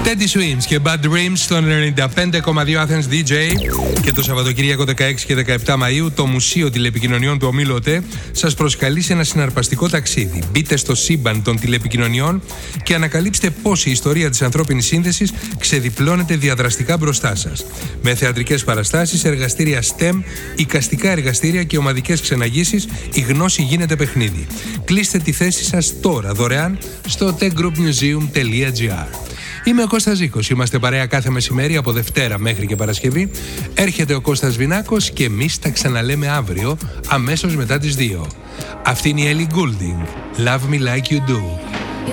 Teddy Swims και Bad Dreams στο 95,2 Athens DJ. Και το Σαββατοκύριακο 16 και 17 Μαΐου το Μουσείο Τηλεπικοινωνιών του Ομίλου ΟΤΕ σας προσκαλεί σε ένα συναρπαστικό ταξίδι. Μπείτε στο σύμπαν των τηλεπικοινωνιών και ανακαλύψτε πώς η ιστορία της ανθρώπινης σύνδεσης ξεδιπλώνεται διαδραστικά μπροστά σας. Με θεατρικές παραστάσεις, εργαστήρια STEM, εικαστικά εργαστήρια και ομαδικές ξεναγήσεις, η γνώση γίνεται παιχνίδι. Κλείστε τη θέση σας τώρα δωρεάν στο techgroupmuseum.gr. Είμαι ο Κώστας Ζήκος, είμαστε παρέα κάθε μεσημέρι από Δευτέρα μέχρι και Παρασκευή. Έρχεται ο Κώστας Βινάκος και εμείς τα ξαναλέμε αύριο, αμέσως μετά τις 2. Αυτή είναι η Ellie Goulding, Love Me Like You Do.